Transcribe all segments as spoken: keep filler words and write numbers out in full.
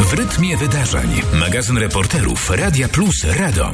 W rytmie wydarzeń. Magazyn reporterów Radia Plus Radom.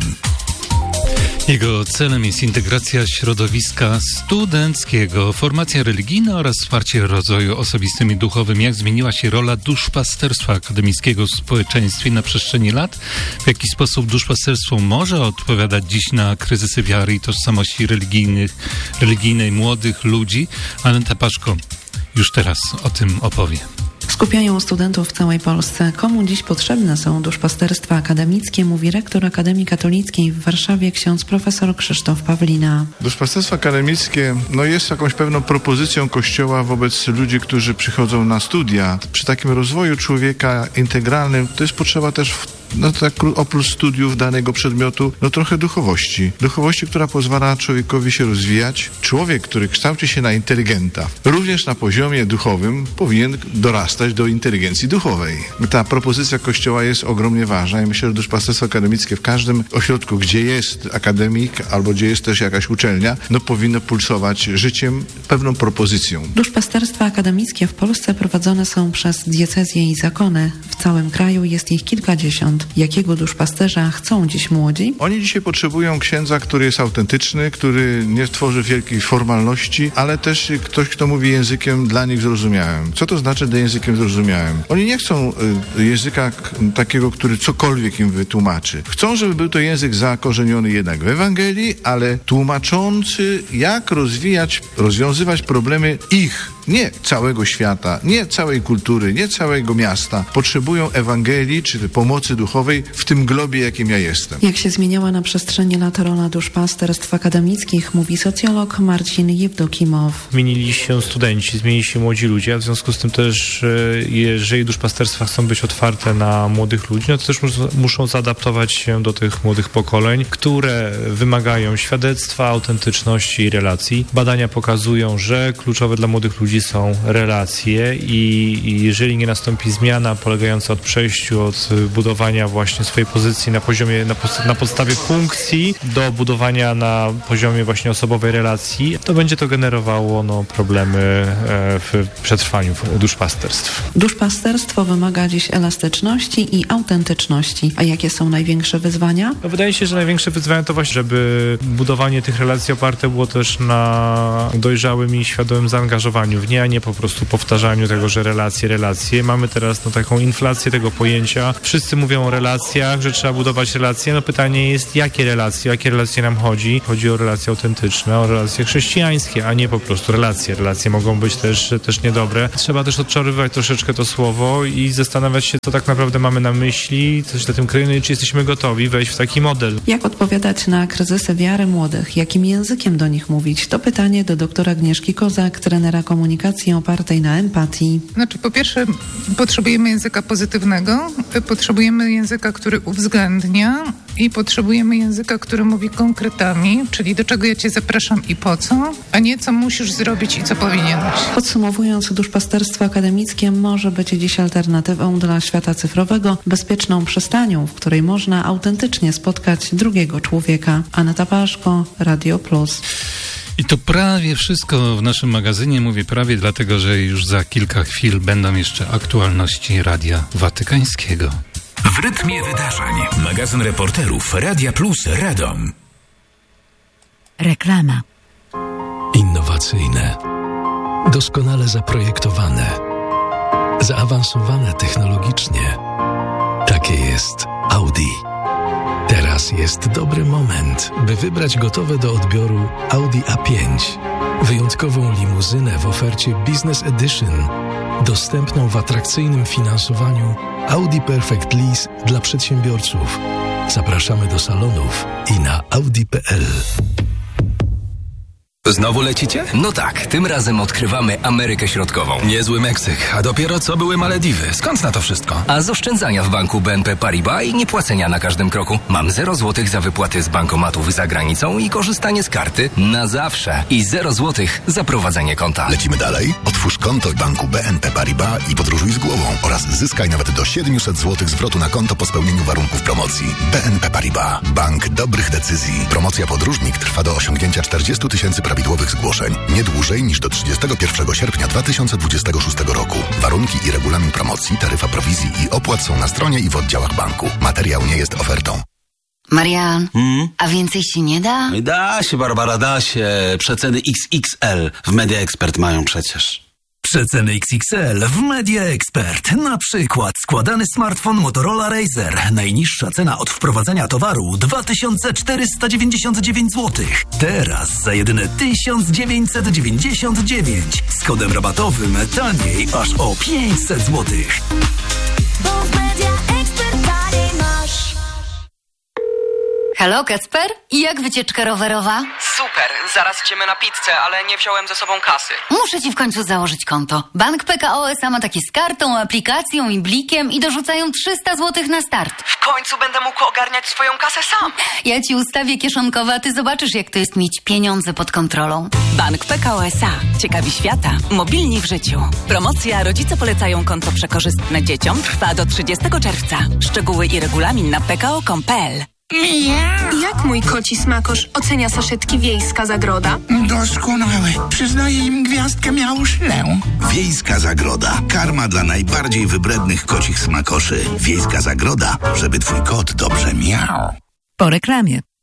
Jego celem jest integracja środowiska studenckiego, formacja religijna oraz wsparcie rozwoju osobistym i duchowym. Jak zmieniła się rola duszpasterstwa akademickiego w społeczeństwie na przestrzeni lat? W jaki sposób duszpasterstwo może odpowiadać dziś na kryzysy wiary i tożsamości religijnych, religijnej młodych ludzi? Aneta Paszko już teraz o tym opowie. Skupiają studentów w całej Polsce. Komu dziś potrzebne są duszpasterstwa akademickie, mówi rektor Akademii Katolickiej w Warszawie ksiądz profesor Krzysztof Pawlina. Duszpasterstwo akademickie no jest jakąś pewną propozycją Kościoła wobec ludzi, którzy przychodzą na studia. Przy takim rozwoju człowieka integralnym to jest potrzeba też w no tak oprócz studiów danego przedmiotu, no trochę duchowości. Duchowości, która pozwala człowiekowi się rozwijać. Człowiek, który kształci się na inteligenta, również na poziomie duchowym powinien dorastać do inteligencji duchowej. Ta propozycja Kościoła jest ogromnie ważna i myślę, że duszpasterstwo akademickie w każdym ośrodku, gdzie jest akademik albo gdzie jest też jakaś uczelnia, no powinno pulsować życiem, pewną propozycją. Duszpasterstwa akademickie w Polsce prowadzone są przez diecezje i zakony. W całym kraju jest ich kilkadziesiąt. Jakiego duszpasterza chcą dziś młodzi? Oni dzisiaj potrzebują księdza, który jest autentyczny, który nie tworzy wielkiej formalności, ale też ktoś, kto mówi językiem dla nich zrozumiałym. Co to znaczy dla językiem zrozumiałym? Oni nie chcą y, języka k- takiego, który cokolwiek im wytłumaczy. Chcą, żeby był to język zakorzeniony jednak w Ewangelii, ale tłumaczący, jak rozwijać, rozwiązywać problemy ich, nie całego świata, nie całej kultury, nie całego miasta. Potrzebują Ewangelii, czy pomocy duchowej w tym globie, jakim ja jestem. Jak się zmieniała na przestrzeni lat rola duszpasterstw akademickich, mówi socjolog Marcin Jewdokimow. Zmienili się studenci, zmienili się młodzi ludzie, a w związku z tym też, jeżeli duszpasterstwa chcą być otwarte na młodych ludzi, no to też muszą zaadaptować się do tych młodych pokoleń, które wymagają świadectwa, autentyczności i relacji. Badania pokazują, że kluczowe dla młodych ludzi są relacje i, i jeżeli nie nastąpi zmiana polegająca od przejściu od budowania właśnie swojej pozycji na poziomie, na, na podstawie funkcji do budowania na poziomie właśnie osobowej relacji, to będzie to generowało no, problemy w przetrwaniu duszpasterstw. Duszpasterstwo wymaga dziś elastyczności i autentyczności. A jakie są największe wyzwania? No, wydaje się, że największe wyzwania to właśnie, żeby budowanie tych relacji oparte było też na dojrzałym i świadomym zaangażowaniu w nie, a nie po prostu powtarzaniu tego, że relacje, relacje. Mamy teraz no, taką inflację tego pojęcia. Wszyscy mówią o relacjach, że trzeba budować relacje. No pytanie jest, jakie relacje, jakie relacje nam chodzi? Chodzi o relacje autentyczne, o relacje chrześcijańskie, a nie po prostu relacje. Relacje mogą być też, też niedobre. Trzeba też odczarowywać troszeczkę to słowo i zastanawiać się, co tak naprawdę mamy na myśli, coś na tym kraju, no i czy jesteśmy gotowi wejść w taki model. Jak odpowiadać na kryzysy wiary młodych? Jakim językiem do nich mówić? To pytanie do doktora Agnieszki Kozak, trenera komunikacji opartej na empatii. Znaczy, po pierwsze, potrzebujemy języka pozytywnego, potrzebujemy języka, który uwzględnia i potrzebujemy języka, który mówi konkretami, czyli do czego ja cię zapraszam i po co, a nie co musisz zrobić i co powinieneś. Podsumowując, duszpasterstwo akademickie może być dziś alternatywą dla świata cyfrowego, bezpieczną przystanią, w której można autentycznie spotkać drugiego człowieka. Aneta Paszko, Radio Plus. I to prawie wszystko w naszym magazynie. Mówię prawie, dlatego że już za kilka chwil będą jeszcze aktualności Radia Watykańskiego. W rytmie wydarzeń. Magazyn reporterów Radia Plus Radom. Reklama. Innowacyjne, doskonale zaprojektowane, zaawansowane technologicznie. Takie jest Audi. Teraz jest dobry moment, by wybrać gotowe do odbioru Audi A pięć. Wyjątkową limuzynę w ofercie Business Edition, dostępną w atrakcyjnym finansowaniu Audi Perfect Lease dla przedsiębiorców. Zapraszamy do salonów i na audi kropka p l. Znowu lecicie? No tak, tym razem odkrywamy Amerykę Środkową. Niezły Meksyk, a dopiero co były Malediwy. Skąd na to wszystko? A z oszczędzania w banku B N P Paribas i niepłacenia na każdym kroku. Mam zero złotych za wypłaty z bankomatów za granicą i korzystanie z karty na zawsze. I zero złotych za prowadzenie konta. Lecimy dalej? Otwórz konto w banku B N P Paribas i podróżuj z głową oraz zyskaj nawet do siedemset złotych zwrotu na konto po spełnieniu warunków promocji. B N P Paribas. Bank dobrych decyzji. Promocja podróżnik trwa do osiągnięcia czterdzieści tysięcy prawidłowości nieprawidłowych zgłoszeń. Nie dłużej niż do trzydziestego pierwszego sierpnia dwa tysiące dwudziestego szóstego roku. Warunki i regulamin promocji, taryfa prowizji i opłat są na stronie i w oddziałach banku. Materiał nie jest ofertą. Marian, Hmm? a więcej się nie da? Da się, Barbara, da się. Przeceny X X L w Media Expert mają przecież. Przeceny X X L w Media Expert. Na przykład składany smartfon Motorola Razr. Najniższa cena od wprowadzenia towaru dwa tysiące czterysta dziewięćdziesiąt dziewięć złotych. Teraz za jedyne tysiąc dziewięćset dziewięćdziesiąt dziewięć. Z kodem rabatowym taniej aż o pięćset złotych. Bo w Media Expert taniej masz. Halo, Kacper? I jak wycieczka rowerowa? Super, zaraz idziemy na pizzę, ale nie wziąłem ze sobą kasy. Muszę ci w końcu założyć konto. Bank P K O S A ma takie z kartą, aplikacją i blikiem i dorzucają trzysta złotych na start. W końcu będę mógł ogarniać swoją kasę sam. Ja ci ustawię kieszonkowe, a ty zobaczysz, jak to jest mieć pieniądze pod kontrolą. Bank P K O S A. Ciekawi świata. Mobilni w życiu. Promocja Rodzice polecają konto przekorzystne dzieciom trwa do trzydziestego czerwca. Szczegóły i regulamin na p k o kropka com kropka p l. Jak mój koci smakosz ocenia saszetki Wiejska Zagroda? Doskonały. Przyznaję im gwiazdkę miałuszlę. Wiejska Zagroda. Karma dla najbardziej wybrednych kocich smakoszy. Wiejska Zagroda, żeby twój kot dobrze miał. Po reklamie.